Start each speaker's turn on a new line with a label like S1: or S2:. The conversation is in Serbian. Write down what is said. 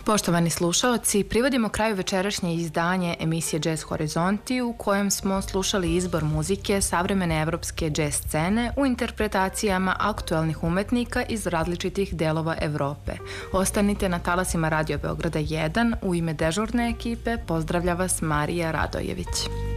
S1: Poštovani slušaoci, privodimo kraju večerašnje izdanje emisije Jazz Horizonti u kojem smo slušali izbor muzike savremene evropske jazz scene u interpretacijama aktuelnih umetnika iz različitih delova Evrope. Ostanite na talasima Radio Beograda 1. U ime dežurne ekipe pozdravlja vas Marija Radojević.